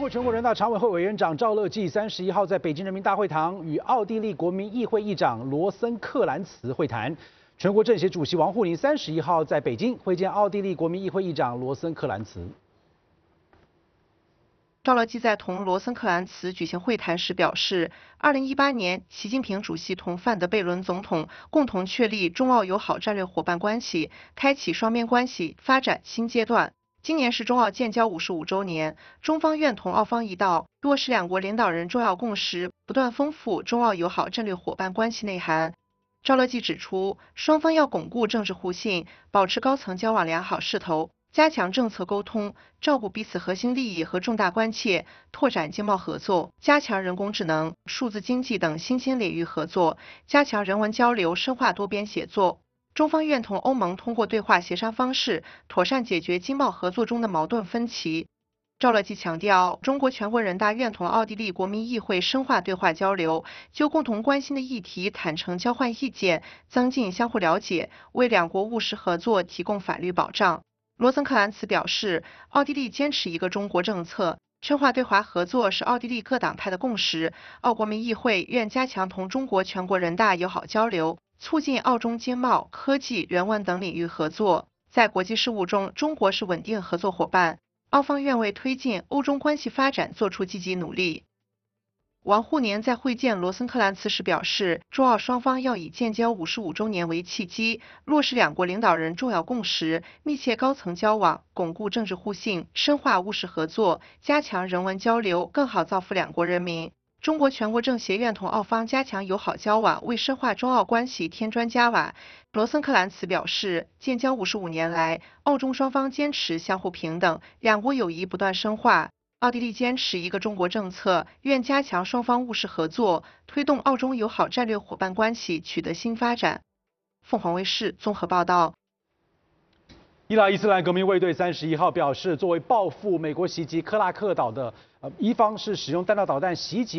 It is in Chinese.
国全国人大常委会委员长赵乐际31号在北京人民大会堂与奥地利国民议会议长罗森克兰茨会谈。全国政协主席王沪宁31号在北京会见奥地利国民议会议长罗森克兰茨。 赵乐际在同罗森克兰茨举行会谈时表示，2018年，习近平主席同范德贝伦总统共同确立中澳友好战略伙伴关系，开启双边关系发展新阶段。今年是中澳建交55周年，中方愿同澳方一道，落实两国领导人重要共识，不断丰富中澳友好战略伙伴关系内涵。赵乐际指出，双方要巩固政治互信，保持高层交往良好势头，加强政策沟通，照顾彼此核心利益和重大关切，拓展经贸合作，加强人工智能、数字经济等新兴领域合作，加强人文交流，深化多边协作。中方愿同欧盟通过对话协商方式，妥善解决经贸合作中的矛盾分歧。赵乐际强调，中国全国人大愿同奥地利国民议会深化对话交流，就共同关心的议题坦诚交换意见，增进相互了解，为两国务实合作提供法律保障。罗森克兰茨表示，奥地利坚持一个中国政策，深化对华合作是奥地利各党派的共识。澳国民议会愿加强同中国全国人大友好交流，促进澳中经贸、科技、人文等领域合作。在国际事务中，中国是稳定合作伙伴，澳方愿为推进欧中关系发展做出积极努力。王沪宁在会见罗森克兰茨时表示，中澳双方要以建交55周年为契机，落实两国领导人重要共识，密切高层交往，巩固政治互信，深化务实合作，加强人文交流，更好造福两国人民。中国全国政协愿同澳方加强友好交往，为深化中澳关系添砖加瓦。罗森克兰茨表示，建交55年来，澳中双方坚持相互平等，两国友谊不断深化。奥地利坚持一个中国政策，愿加强双方务实合作，推动澳中友好战略伙伴关系取得新发展。凤凰卫视综合报道。 伊朗伊斯兰革命卫队31号表示，作为报复美国袭击克拉克岛的伊方是使用弹道导弹袭击。